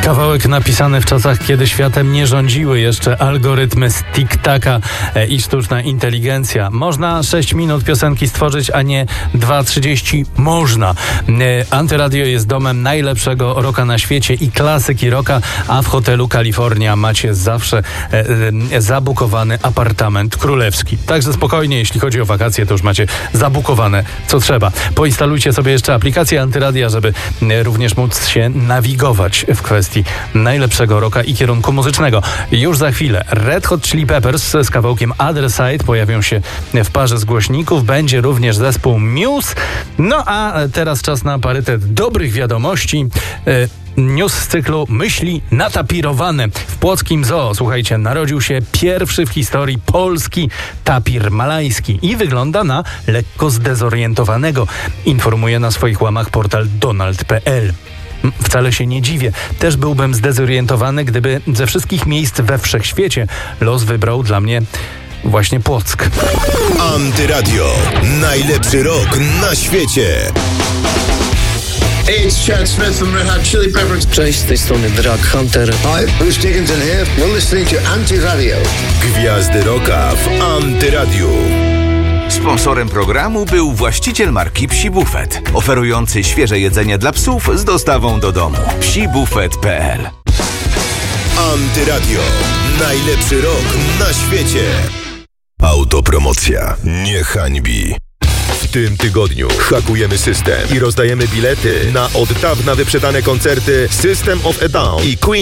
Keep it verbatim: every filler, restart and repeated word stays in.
Kawałek napisany w czasach, kiedy światem nie rządziły jeszcze algorytmy z TikTaka i sztuczna inteligencja. Można sześć minut piosenki stworzyć, a nie dwa trzydzieści? Można. Antyradio jest domem najlepszego rocka na świecie i klasyki rocka, a w hotelu Kalifornia macie zawsze e, e, zabukowany apartament królewski. Także spokojnie, jeśli chodzi o wakacje, to już macie zabukowane co trzeba. Poinstalujcie sobie jeszcze aplikację Antyradia, żeby e, również móc się nawigować w kwestii najlepszego rocka i kierunku muzycznego. Już za chwilę Red Hot Chili Peppers z kawałkiem Other Side pojawią się w parze z głośników. Będzie również zespół Muse. No a teraz czas na parytet dobrych wiadomości. News z cyklu Myśli natapirowane. W płockim zoo, słuchajcie, narodził się pierwszy w historii polski tapir malajski i wygląda na lekko zdezorientowanego. Informuje na swoich łamach portal donald kropka p l. Wcale się nie dziwię. Też byłbym zdezorientowany, gdyby ze wszystkich miejsc we wszechświecie los wybrał dla mnie właśnie Płock. Antyradio. Najlepszy rock na świecie. Hey, it's Chad Smith from Red Hot Chili Peppers. Cześć, z tej strony Drag Hunter. Hi, Bruce Dickinson here. You're listening to Antyradio. Gwiazdy rocka w Antyradiu. Sponsorem programu był właściciel marki Psi Buffet, oferujący świeże jedzenie dla psów z dostawą do domu. psi buffet kropka p l. Antyradio. Najlepszy rock na świecie. Autopromocja nie hańbi. W tym tygodniu hakujemy system i rozdajemy bilety na od dawna wyprzedane koncerty System of a Down i Queen.